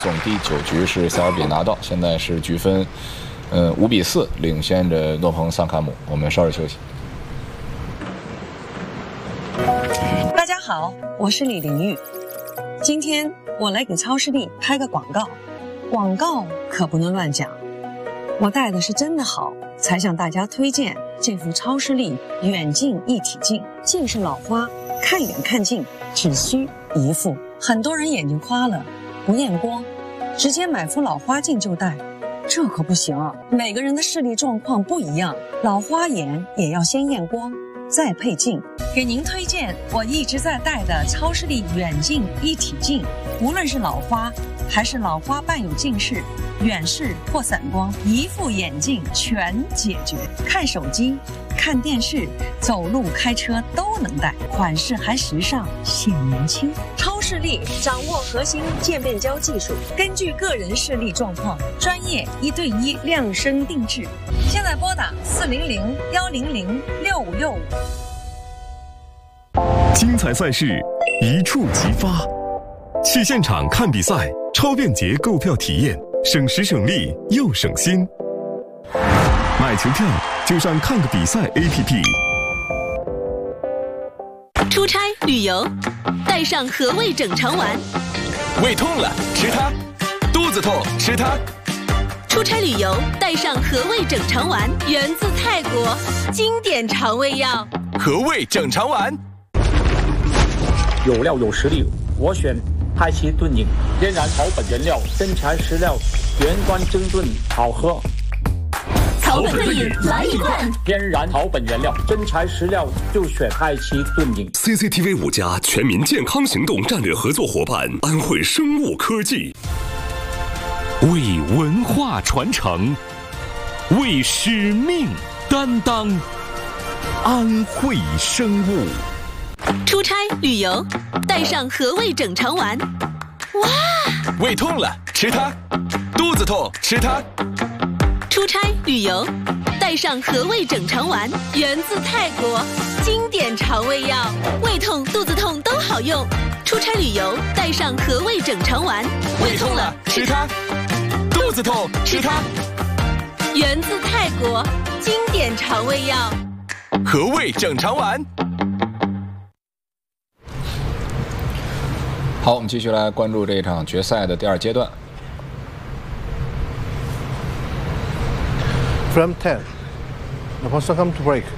总第9局是塞尔比拿到，现在是局分5-4领先着诺彭桑卡姆。我们稍事休息。 大家好，我是李玲玉。今天我来给超视力拍个广告，广告可不能乱讲。我戴的是真的好，才向大家推荐这副超视力远近一体镜。近视老花，看远看近只需一副。很多人眼睛花了不验光，直接买副老花镜就戴，这可不行啊！每个人的视力状况不一样，老花眼也要先验光，再配镜。给您推荐我一直在戴的超视力远近一体镜，无论是老花还是老花伴有近视、远视或散光，一副眼镜全解决。看手机、看电视、走路、开车都能戴，款式还时尚，显年轻。超视力掌握核心渐变焦技术，根据个人视力状况，专业1对1量身定制。现在拨打400-100-6565。 精彩赛事一触即发，去现场看比赛，超便捷购票体验，省时省力又省心。买球票就上看个比赛 APP。 出差旅游，带上和味整肠丸。 胃痛了吃它，肚子痛吃它。 出差旅游，带上和味整肠丸，源自泰国，经典肠胃药。 和味整肠丸。 有料有实力，我选派奇炖饮，天然草本原料，真材实料，原罐蒸炖，好喝。 草本炖饮来一罐， 天然草本原料，真材实料，就选派奇炖饮。 CCTV 5家全民健康行动战略合作伙伴安慧生物科技， 为文化传承，为使命担当，安慧生物。 出差旅游，带上和味整肠丸。哇！ 胃痛了吃它，肚子痛吃它。 出差旅游，带上和味整肠丸，源自泰国，经典肠胃药，胃痛、肚子痛都好用。出差旅游，带上和味整肠丸。 胃痛了吃它，肚子痛吃它。 源自泰国，经典肠胃药。 和味整肠丸。 好，我们继续来关注这一场决赛的第2阶段。 Frame 10. Nophong Sangkham to break.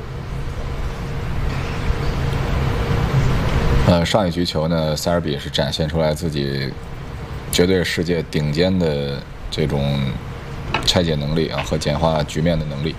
上一局球呢，塞尔比是展现出来自己绝对世界顶尖的这种拆解能力啊和简化局面的能力。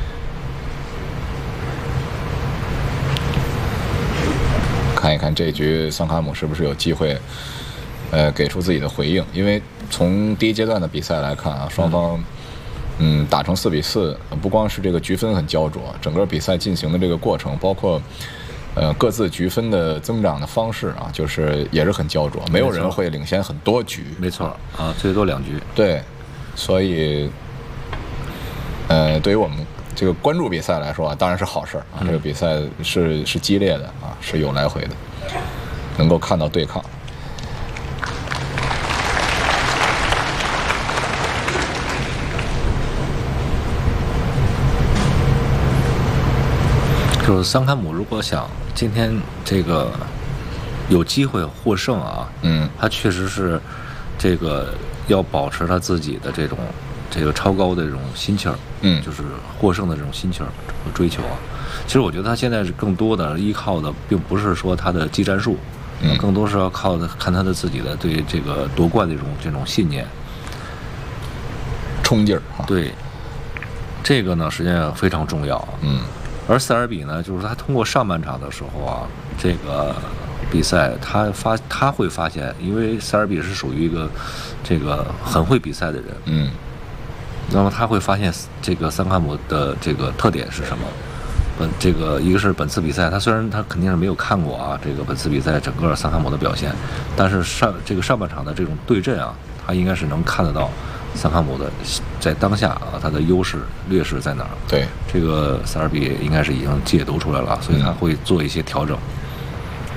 看一看这局桑卡姆是不是有机会，给出自己的回应。因为从第1阶段的比赛来看啊，双方打成4-4，不光是这个局分很焦灼，整个比赛进行的这个过程，包括各自局分的增长的方式啊，就是也是很焦灼，没有人会领先很多局。 没错啊，最多2局。 对，所以对于我们这个关注比赛来说啊，当然是好事啊。这个比赛是激烈的啊，是有来回的，能够看到对抗。 就是桑卡姆如果想今天这个有机会获胜啊，他确实是这个要保持他自己的这个超高的这种心气儿，就是获胜的这种心气儿和追求啊。其实我觉得他现在是更多的依靠的，并不是说他的技战术，更多是要靠的看他的自己的对这个夺冠的这种信念、 冲劲儿。 对，这个呢实际上非常重要。而塞尔比呢，就是他通过上半场的时候啊，这个比赛他会发现，因为塞尔比是属于一个这个很会比赛的人，那么他会发现这个桑卡姆的这个特点是什么？这个一个是本次比赛，他虽然他肯定是没有看过啊，这个本次比赛整个桑卡姆的表现，但是上半场的这种对阵啊，他应该是能看得到桑卡姆的在当下啊，他的优势劣势在哪儿？ 对， 这个塞尔比应该是已经解读出来了，所以他会做一些调整。